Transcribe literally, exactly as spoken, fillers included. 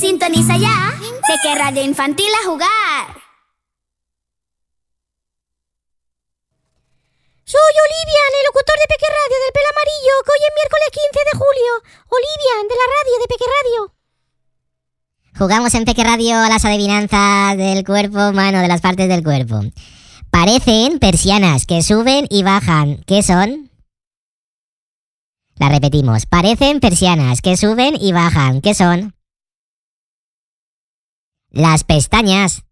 Sintoniza ya, Peque Radio Infantil a jugar. Soy Olivian, el locutor de Peque Radio del pelo amarillo, que hoy es miércoles quince de julio. Olivian, de la radio de Peque Radio. Jugamos en Peque Radio a las adivinanzas del cuerpo humano, de las partes del cuerpo. Parecen persianas que suben y bajan. ¿Qué son? La repetimos. Parecen persianas que suben y bajan. ¿Qué son? Las pestañas.